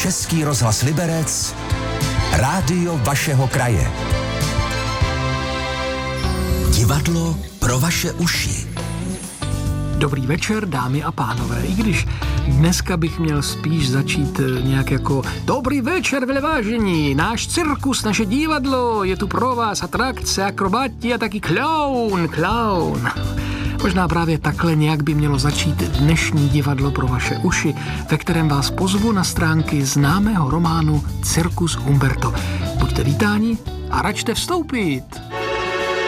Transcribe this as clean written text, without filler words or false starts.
Český rozhlas Liberec, rádio vašeho kraje. Divadlo pro vaše uši. Dobrý večer, dámy a pánové. I když dneska bych měl spíš začít nějak jako dobrý večer, velevážení, náš cirkus, naše divadlo, je tu pro vás atrakce, akrobati a taky klaun. Možná právě takhle nějak by mělo začít dnešní divadlo pro vaše uši, ve kterém vás pozvu na stránky známého románu Cirkus Humberto. Buďte vítáni a račte vstoupit.